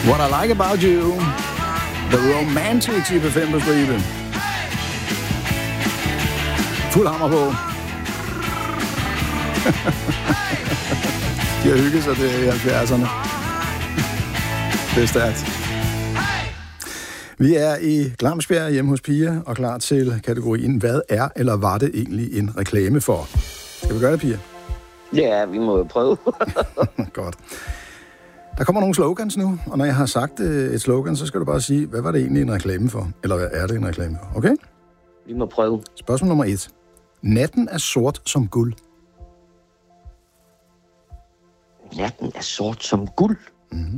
What I Like About You. The Romantics i P5 på stribe. Fuld hammer på. De har hygget sig det i 70'erne. Det er stærkt. Vi er i Glamsbjerg hjemme hos Pia og klar til kategorien hvad er eller var det egentlig en reklame for? Skal vi gøre det, Pia? Ja, vi må jo prøve. Godt. Der kommer nogle slogans nu, og når jeg har sagt et slogan, så skal du bare sige, hvad var det egentlig en reklame for? Eller hvad er det en reklame for? Okay? Vi må prøve. Spørgsmål nummer 1. Natten er sort som guld. Natten er sort som guld? Mm-hmm.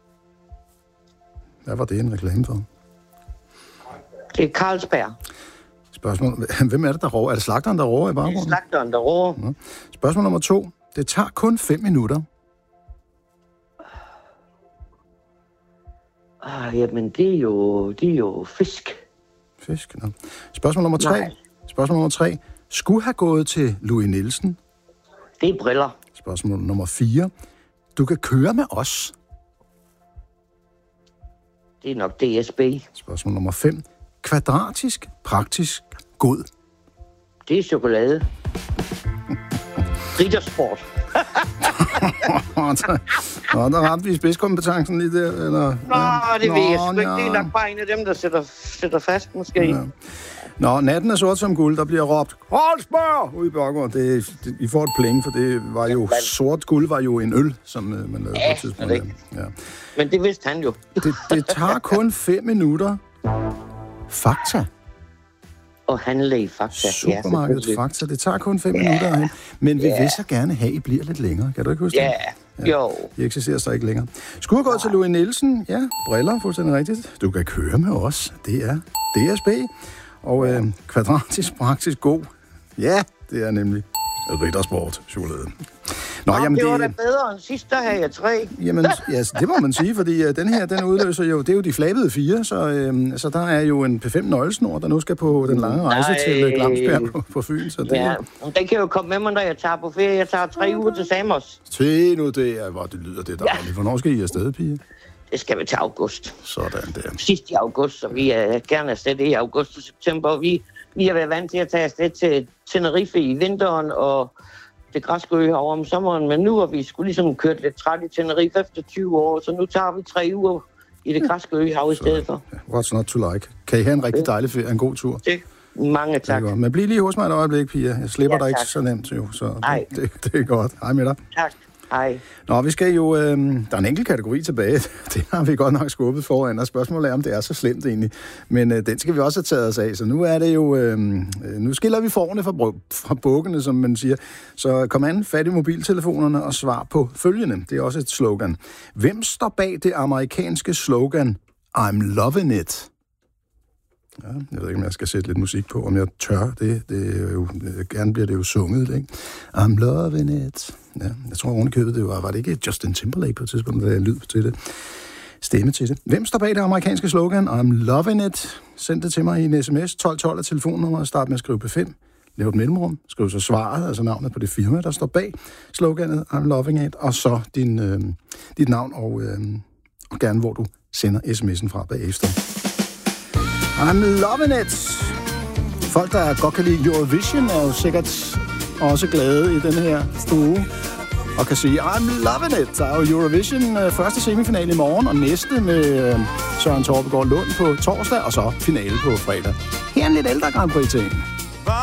Hvad var det en reklame for? Det er Carlsberg. Spørgsmål. Hvem er det, der råber? Er det slagteren, der råber i baggrunden? Det er slagteren, der råber. Ja. Spørgsmål nummer 2. Det tager kun 5 minutter. Jamen, det er jo fisk. Fisk, nå. Spørgsmål nummer 3. Nej. Spørgsmål nummer 3. Skulle have gået til Louis Nielsen. Det er briller. Spørgsmål nummer 4. Du kan køre med os. Det er nok DSB. Spørgsmål nummer 5. Kvadratisk, praktisk, god. Det er chokolade. Rittersport. Der ramte vi spidskompetencen lige der, eller? Det ved jeg sgu ikke. Det er nok bare en af dem, der sætter fast, måske. Ja. Nå, natten er sort som guld, der bliver råbt, Carlsberg! Ude i baggården. I får et pling, for det var jo, sort guld var jo en øl, som man lavede på et tidspunkt. Ja. Men det vidste han jo. det tager kun 5 minutter. Fakta. Og handle i Fakta. Supermarkedet Fakta. Det tager kun 5 minutter hen. Men vi vil så gerne have, at I bliver lidt længere. Kan du ikke huske det? Jo. I eksisterer så ikke længere. Skulle have gået til Louis Nielsen. Ja, briller, fuldstændig rigtigt. Du kan køre med os. Det er DSB. Og kvadratisk, praktisk god. Ja, det er nemlig Rittersport chokolade. Nå, jamen, det var da bedre end sidst, der havde jeg 3. Jamen, ja, det må man sige, fordi den her, den udløser jo, det er jo de flabede 4, så der er jo en P5 nøglesnor, der nu skal på den lange rejse til Glamsbjerg på Fyn. Så det, den kan jo komme med mig, når jeg tager på ferie. Jeg tager 3 uger til Samos. Se nu det, hvor det lyder det dejligt. Hvornår skal I afsted, Pia? Det skal vi til august. Sådan der. Sidst i august, så vi er gerne afsted i august og september. Vi har været vant til at tage afsted til Tenerife i vinteren og det græske øhav om sommeren, men nu har vi sgu ligesom kørt lidt træt i Tenerife efter 20 år, så nu tager vi 3 uger i det græske øhav i stedet for. What's not to like? Kan I have en rigtig dejlig ferie, en god tur? Det. Mange tak. Men bliv lige hos mig et øjeblik, Pia. Jeg slipper dig ikke så nemt, jo, så det er godt. Hej med dig. Tak. Hej. Nå, vi skal jo... der er en enkelt kategori tilbage. Det har vi godt nok skubbet foran, og spørgsmålet er, om det er så slemt egentlig. Men den skal vi også have taget os af, så nu er det jo... nu skiller vi forne fra bukkene, som man siger. Så kom an, fat i mobiltelefonerne og svar på følgende. Det er også et slogan. Hvem står bag det amerikanske slogan I'm loving it? Ja, jeg ved ikke, om jeg skal sætte lidt musik på, om jeg tør det. Det er jo, gerne bliver det jo sunget, ikke? I'm loving it. Ja, jeg tror ovenikøbet, det var det ikke Justin Timberlake på et tidspunkt, der lyd til det. Stemme til det. Hvem står bag det amerikanske slogan I'm loving it? Send det til mig i en sms. 1212 er telefonnummer. Start med at skrive P5. Lav et mellemrum. Skriv så svaret, altså navnet på det firma, der står bag sloganet I'm loving it. Og så dit navn og gerne, hvor du sender sms'en fra bagefter. I'm loving it. Folk, der godt kan lide Eurovision, er jo sikkert også glade i den her stue og kan sige, I'm loving it. Der er jo Eurovision første semifinale i morgen, og næste med Søren Torpegaard Lund på torsdag, og så finale på fredag. Her er en lidt ældre Grand Prix-ting.